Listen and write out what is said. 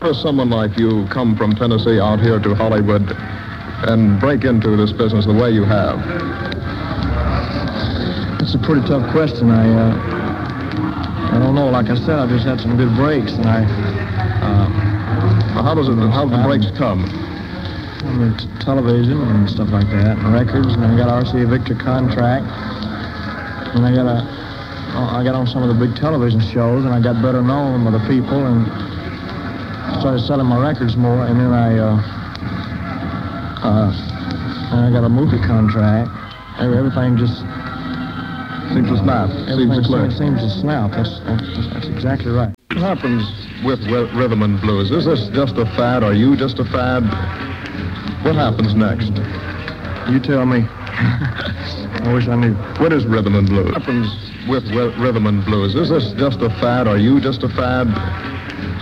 How does someone like you come from Tennessee out here to Hollywood and break into this business the way you have? It's a pretty tough question. I don't know. Like I said, I just had some good breaks, and how do the breaks come? I mean, television and stuff like that, and records, and I got an RCA Victor contract, and I got on some of the big television shows, and I got better known with the people, and started selling my records more, and then I got a movie contract. Everything just seems to snap. Seems to snap. That's exactly right. What happens with rhythm and blues? Is this just a fad? Are you just a fad? What happens next? You tell me. I wish I knew. What is rhythm and blues? What happens with rhythm and blues? Is this just a fad? Are you just a fad?